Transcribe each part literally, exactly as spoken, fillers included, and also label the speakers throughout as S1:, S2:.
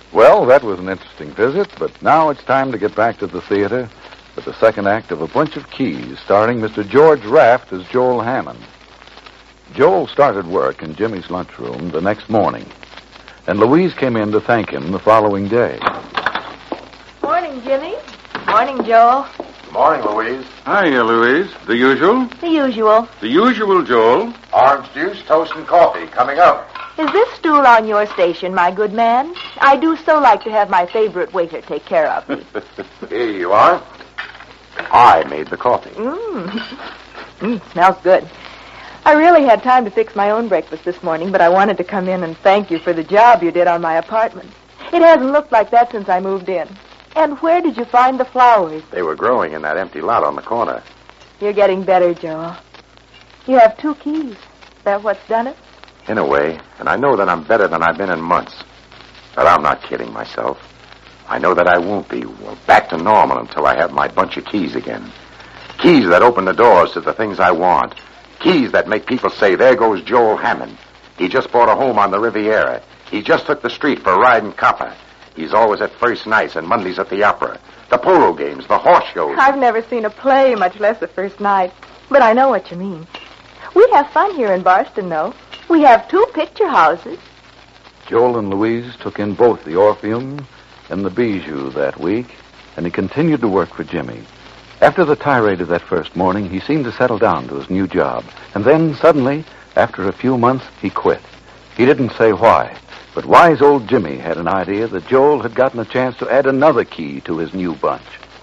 S1: Well, that was an interesting visit, but now it's time to get back to the theater with the second act of A Bunch of Keys, starring Mister George Raft as Joel Hammond. Joel started work in Jimmy's lunchroom the next morning, and Louise came in to thank him the following day.
S2: Morning, Jimmy. Morning, Joel.
S3: Good morning, Louise.
S4: Hiya, Louise. The usual?
S2: The usual.
S4: The usual, Joel.
S3: Orange juice, toast, and coffee coming up.
S2: Is this stool on your station, my good man? I do so like to have my favorite waiter take care of me.
S3: Here you are. I made the coffee.
S2: Mmm. Mmm, smells good. I really had time to fix my own breakfast this morning, but I wanted to come in and thank you for the job you did on my apartment. It hasn't looked like that since I moved in. And where did you find the flowers?
S3: They were growing in that empty lot on the corner.
S2: You're getting better, Joel. You have two keys. Is that what's done it?
S3: In a way, and I know that I'm better than I've been in months. But I'm not kidding myself. I know that I won't be well, back to normal until I have my bunch of keys again. Keys that open the doors to the things I want. Keys that make people say, there goes Joel Hammond. He just bought a home on the Riviera. He just took the street for riding copper. He's always at first nights and Mondays at the opera. The polo games, the horse shows.
S2: I've never seen a play, much less the first night. But I know what you mean. We have fun here in Boston, though. We have two picture houses.
S1: Joel and Louise took in both the Orpheum and the Bijou that week, and he continued to work for Jimmy. After the tirade of that first morning, he seemed to settle down to his new job. And then, suddenly, after a few months, he quit. He didn't say why, but wise old Jimmy had an idea that Joel had gotten a chance to add another key to his new bunch.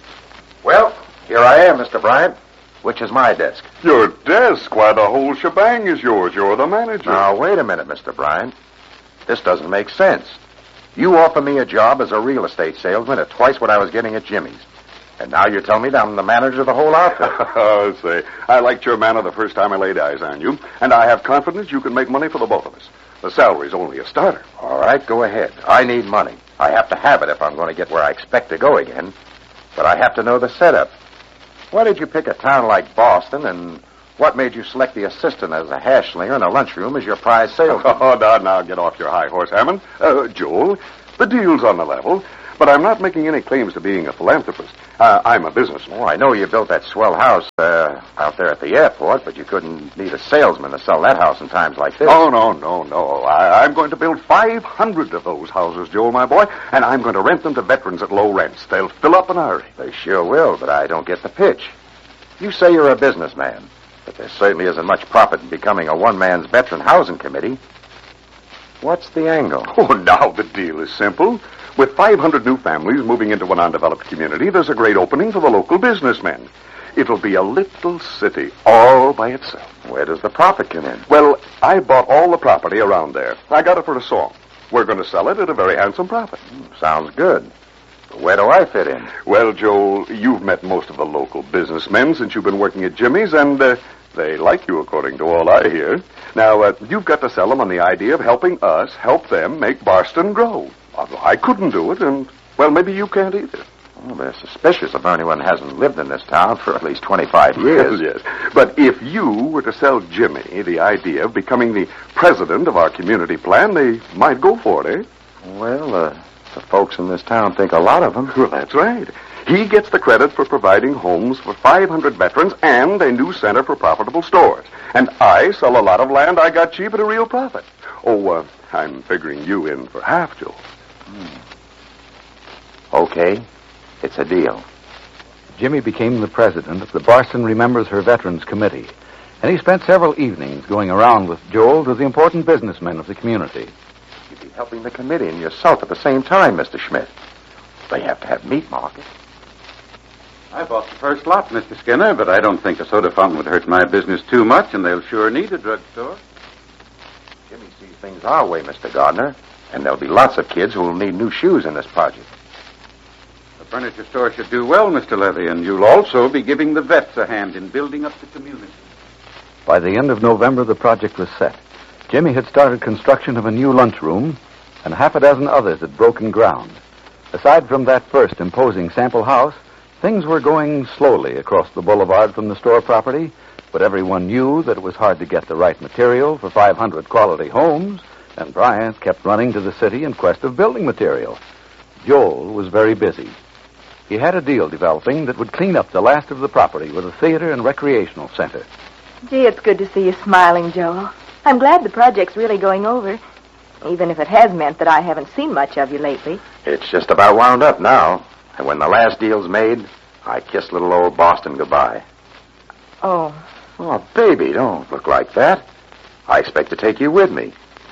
S3: Well, here I am, Mister Bryant. Which is my desk?
S4: Your desk? Why, the whole shebang is yours. You're the manager.
S3: Now, wait a minute, Mister Bryant. This doesn't make sense. You offer me a job as a real estate salesman at twice what I was getting at Jimmy's. And now you're telling me that I'm the manager of the whole outfit.
S4: Oh, say, I liked your manner the first time I laid eyes on you, and I have confidence you can make money for the both of us. The salary's only a starter.
S3: All right, go ahead. I need money. I have to have it if I'm going to get where I expect to go again. But I have to know the setup. Why did you pick a town like Boston, and what made you select the assistant as a hash slinger in a lunchroom as your prize salesman?
S4: Oh, now, now, get off your high horse, Hammond. Uh, Joel, the deal's on the level, but I'm not making any claims to being a philanthropist. Uh, I'm a businessman.
S3: Oh, I know you built that swell house uh, out there at the airport, but you couldn't need a salesman to sell that house in times like this.
S4: Oh, no, no, no. I, I'm going to build five hundred of those houses, Joel, my boy, and I'm going to rent them to veterans at low rents. They'll fill up in a hurry.
S3: They sure will, but I don't get the pitch. You say you're a businessman, but there certainly isn't much profit in becoming a one-man's veteran housing committee. What's the angle?
S4: Oh, now the deal is simple. With five hundred new families moving into an undeveloped community, there's a great opening for the local businessmen. It'll be a little city all by itself.
S3: Where does the profit come in?
S4: Well, I bought all the property around there. I got it for a song. We're going to sell it at a very handsome profit.
S3: Sounds good. But where do I fit in?
S4: Well, Joel, you've met most of the local businessmen since you've been working at Jimmy's, and uh, they like you, according to all I hear. Now, uh, you've got to sell them on the idea of helping us help them make Boston grow. I couldn't do it, and, well, maybe you can't either.
S3: Well, they're suspicious if anyone hasn't lived in this town for at least twenty-five years.
S4: Yes, but if you were to sell Jimmy the idea of becoming the president of our community plan, they might go for it, eh?
S3: Well, uh, the folks in this town think a lot of him.
S4: Well, that's right. He gets the credit for providing homes for five hundred veterans and a new center for profitable stores. And I sell a lot of land I got cheap at a real profit. Oh, uh, I'm figuring you in for half, Joel.
S3: Hmm. Okay. It's a deal.
S1: Jimmy became the president of the Boston Remembers Her Veterans Committee, and he spent several evenings going around with Joel to the important businessmen of the community.
S3: You'd be helping the committee and yourself at the same time, Mister Schmidt. They have to have meat markets.
S5: I bought the first lot, Mister Skinner, but I don't think a soda fountain would hurt my business too much, and they'll sure need a drugstore.
S3: Jimmy sees things our way, Mister Gardner, and there'll be lots of kids who will need new shoes in this project.
S5: The furniture store should do well, Mister Levy, and you'll also be giving the vets a hand in building up the community.
S1: By the end of November, the project was set. Jimmy had started construction of a new lunchroom, and half a dozen others had broken ground. Aside from that first imposing sample house, things were going slowly across the boulevard from the store property, but everyone knew that it was hard to get the right material for five hundred quality homes, and Bryant kept running to the city in quest of building material. Joel was very busy. He had a deal developing that would clean up the last of the property with a theater and recreational center.
S2: Gee, it's good to see you smiling, Joel. I'm glad the project's really going over, even if it has meant that I haven't seen much of you lately.
S3: It's just about wound up now. And when the last deal's made, I kiss little old Boston goodbye.
S2: Oh.
S3: Oh, baby, don't look like that. I expect to take you with me.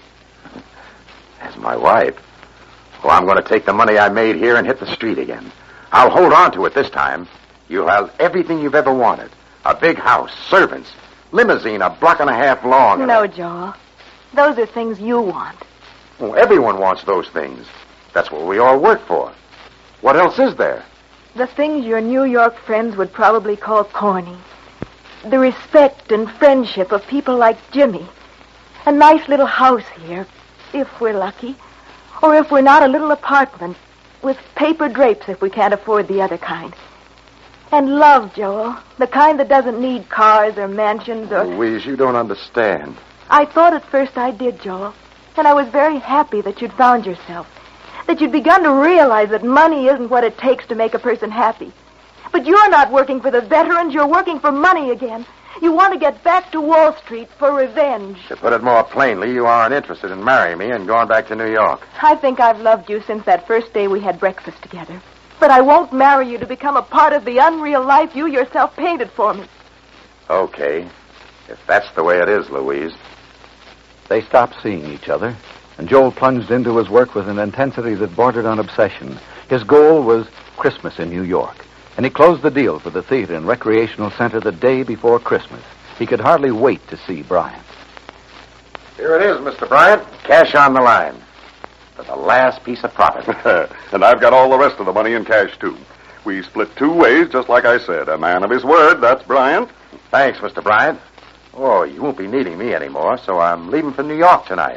S3: As my wife. Well, I'm going to take the money I made here and hit the street again. I'll hold on to it this time. You'll have everything you've ever wanted. A big house, servants, limousine a block and a half long.
S2: No,
S3: a...
S2: Joel. Those are things you want.
S3: Well, everyone wants those things. That's what we all work for. What else is there?
S2: The things your New York friends would probably call corny. The respect and friendship of people like Jimmy. A nice little house here, if we're lucky. Or if we're not, a little apartment with paper drapes if we can't afford the other kind. And love, Joel. The kind that doesn't need cars or mansions or...
S3: Louise, you don't understand.
S2: I thought at first I did, Joel. And I was very happy that you'd found yourself. That you'd begun to realize that money isn't what it takes to make a person happy. But you're not working for the veterans. You're working for money again. You want to get back to Wall Street for revenge.
S3: To put it more plainly, you aren't interested in marrying me and going back to New York.
S2: I think I've loved you since that first day we had breakfast together. But I won't marry you to become a part of the unreal life you yourself painted for me.
S3: Okay. If that's the way it is, Louise.
S1: They stopped seeing each other, and Joel plunged into his work with an intensity that bordered on obsession. His goal was Christmas in New York, and he closed the deal for the theater and recreational center the day before Christmas. He could hardly wait to see Bryant.
S3: Here it is, Mister Bryant. Cash on the line. For the last piece of profit.
S4: And I've got all the rest of the money in cash, too. We split two ways, just like I said. A man of his word, that's Bryant.
S3: Thanks, Mister Bryant. Oh, you won't be needing me anymore, so I'm leaving for New York tonight.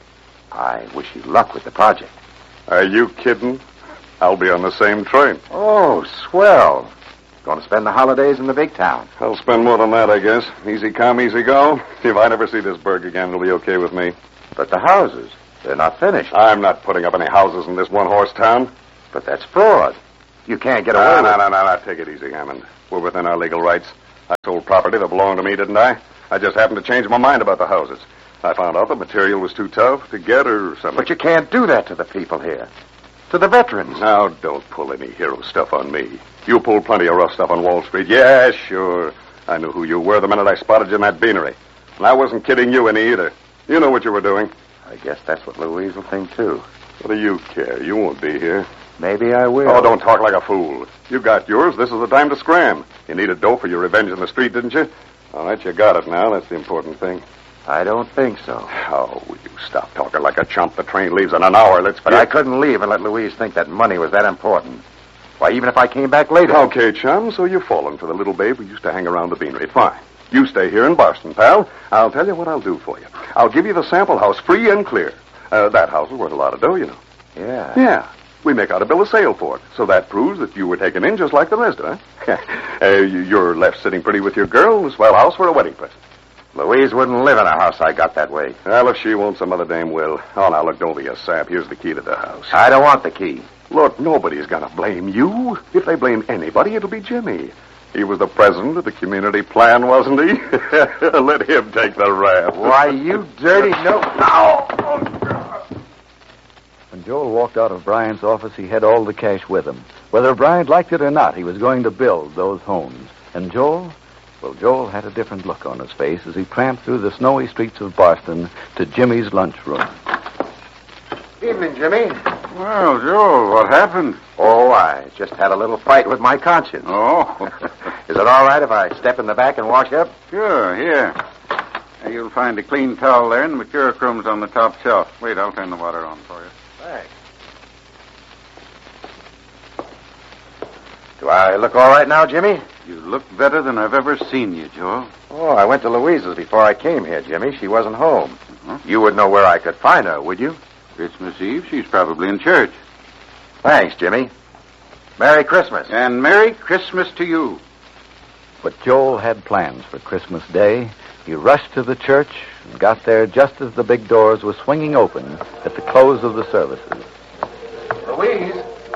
S3: I wish you luck with the project.
S4: Are you kidding? I'll be on the same train.
S3: Oh, swell. Going to spend the holidays in the big town.
S4: I'll spend more than that, I guess. Easy come, easy go. If I never see this burg again, it'll be okay with me.
S3: But the houses, they're not finished.
S4: I'm not putting up any houses in this one-horse town.
S3: But that's fraud. You can't get away
S4: no,
S3: with
S4: No, no, no, no. Take it easy, Hammond. We're within our legal rights. I sold property that belonged to me, didn't I? I just happened to change my mind about the houses. I found out the material was too tough to get or something.
S3: But you can't do that to the people here. To the veterans.
S4: Now, don't pull any hero stuff on me. You pulled plenty of rough stuff on Wall Street. Yeah, sure. I knew who you were the minute I spotted you in that beanery. And I wasn't kidding you any either. You know what you were doing.
S3: I guess that's what Louise will think, too.
S4: What do you care? You won't be here.
S3: Maybe I will.
S4: Oh, don't talk like a fool. You got yours. This is the time to scram. You needed dough for your revenge in the street, didn't you? All right, you got it now. That's the important thing.
S3: I don't think so.
S4: Oh, will you stop talking like a chump? The train leaves in an hour. Let's
S3: But
S4: get...
S3: I couldn't leave and let Louise think that money was that important. Why, even if I came back later...
S4: Okay, chum, so you've fallen for the little babe who used to hang around the beanery. Fine. You stay here in Boston, pal. I'll tell you what I'll do for you. I'll give you the sample house free and clear. Uh, that house is worth a lot of dough, you know.
S3: Yeah.
S4: Yeah. We make out a bill of sale for it. So that proves that you were taken in just like the rest, huh? uh, you're left sitting pretty with your girl. A swell house for a wedding present.
S3: Louise wouldn't live in a house I got that way.
S4: Well, if she won't, some other dame will. Oh, now, look, don't be a sap. Here's the key to the house.
S3: I don't want the key.
S4: Look, nobody's going to blame you. If they blame anybody, it'll be Jimmy. He was the president of the community plan, wasn't he? Let him take the rap.
S3: Why, you dirty no... Ow! Oh, God.
S1: When Joel walked out of Bryant's office, he had all the cash with him. Whether Bryant liked it or not, he was going to build those homes. And Joel... Well, Joel had a different look on his face as he tramped through the snowy streets of Boston to Jimmy's lunchroom.
S3: Evening, Jimmy.
S5: Well, Joel, what happened?
S3: Oh, I just had a little fight with my conscience.
S5: Oh.
S3: Is it all right if I step in the back and wash up?
S5: Sure, here. Now, you'll find a clean towel there and Mercurochrom's on the top shelf. Wait, I'll turn the water on for you.
S3: Thanks. Do I look all right now, Jimmy?
S5: You look better than I've ever seen you, Joel.
S3: Oh, I went to Louise's before I came here, Jimmy. She wasn't home.
S5: Uh-huh.
S3: You would know where I could find her, would you?
S5: Christmas Eve, she's probably in church.
S3: Thanks, Jimmy. Merry Christmas.
S5: And Merry Christmas to you.
S1: But Joel had plans for Christmas Day. He rushed to the church and got there just as the big doors were swinging open at the close of the services.
S3: Louise,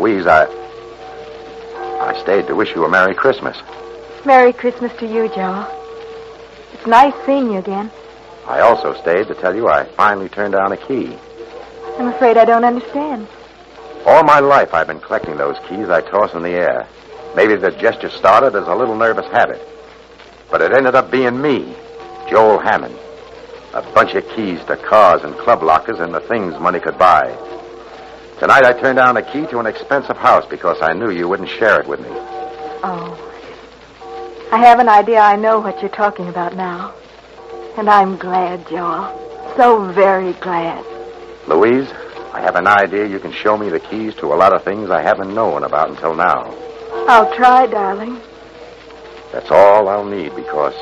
S3: Louise, I... I stayed to wish you a Merry Christmas.
S2: Merry Christmas to you, Joe. It's nice seeing you again.
S3: I also stayed to tell you I finally turned down a key.
S2: I'm afraid I don't understand.
S3: All my life I've been collecting those keys I toss in the air. Maybe the gesture started as a little nervous habit. But it ended up being me, Joel Hammond. A bunch of keys to cars and club lockers and the things money could buy. Tonight I turned down a key to an expensive house because I knew you wouldn't share it with me.
S2: Oh. I have an idea I know what you're talking about now. And I'm glad, Joel. So very glad.
S3: Louise, I have an idea you can show me the keys to a lot of things I haven't known about until now.
S2: I'll try, darling.
S3: That's all I'll need because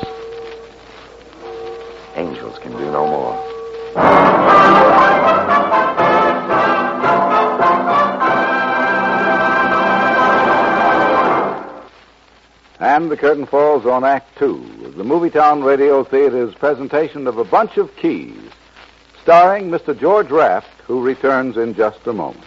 S3: angels can do no more.
S1: And the curtain falls on Act Two of the Movietown Radio Theater's presentation of A Bunch of Keys, starring Mister George Raft, who returns in just a moment.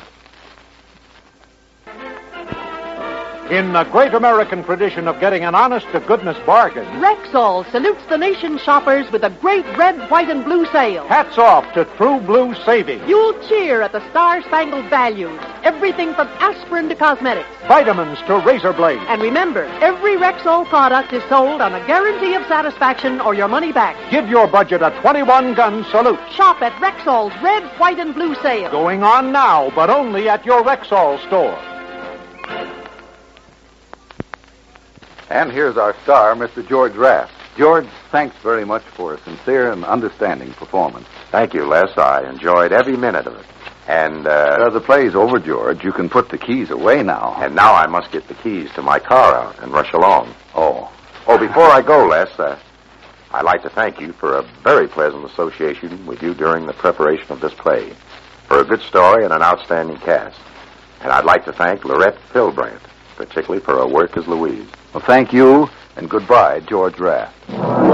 S6: In the great American tradition of getting an honest-to-goodness bargain,
S7: Rexall salutes the nation's shoppers with a great red, white, and blue sale.
S6: hats off to True Blue savings.
S7: You'll cheer at the star-spangled values. Everything from aspirin to cosmetics.
S6: Vitamins to razor blades.
S7: And remember, every Rexall product is sold on a guarantee of satisfaction or your money back.
S6: Give your budget a twenty-one gun salute.
S7: Shop at Rexall's red, white, and blue sale.
S6: Going on now, but only at your Rexall store.
S1: And here's our star, Mister George Raft. George, thanks very much for a sincere and understanding performance.
S3: Thank you, Les. I enjoyed every minute of it. And, uh...
S1: Uh, the play's over, George. You can put the keys away now.
S3: And now I must get the keys to my car out and rush along.
S1: Oh.
S3: Oh, before I go, Les, uh, I'd like to thank you for a very pleasant association with you during the preparation of this play, for a good story and an outstanding cast. And I'd like to thank Lorette Philbrandt, particularly for her work as Louise.
S1: Well, thank you, and goodbye, George Raft.